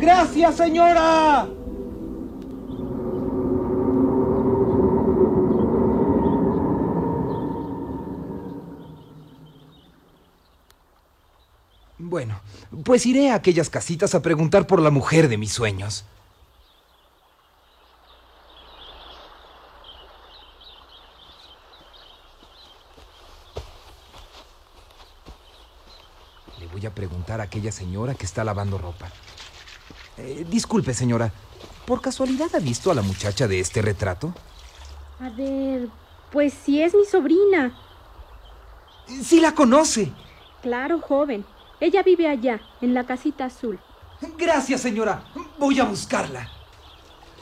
¡Gracias, señora! Bueno, pues iré a aquellas casitas a preguntar por la mujer de mis sueños. Le voy a preguntar a aquella señora que está lavando ropa. Disculpe, señora, ¿por casualidad ha visto a la muchacha de este retrato? A ver, pues sí es mi sobrina. ¡Sí la conoce! Claro, joven. Ella vive allá, en la casita azul. Gracias, señora. Voy a buscarla.